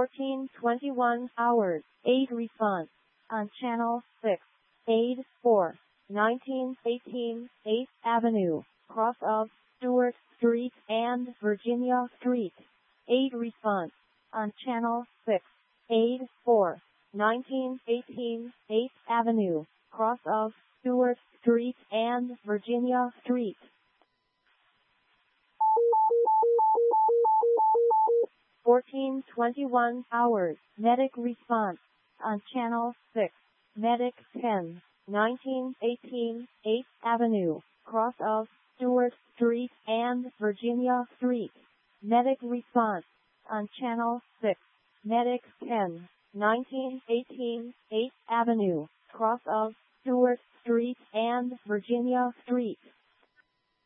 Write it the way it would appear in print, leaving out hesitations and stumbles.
14:21 hours, 8 response. On channel 6. Aid 4. 1918 8th Avenue, cross of Stewart Street and Virginia Street. Aid response. On channel 6. Aid 4. 1918 8th Avenue, cross of Stewart Street and Virginia Street. 14:21 hours, medic response. On channel 6. Medic 10. 1918 8th Avenue, cross of Stewart Street and Virginia Street. Medic response. On channel 6. Medic 10. 1918 8th Avenue, cross of Stewart Street and Virginia Street.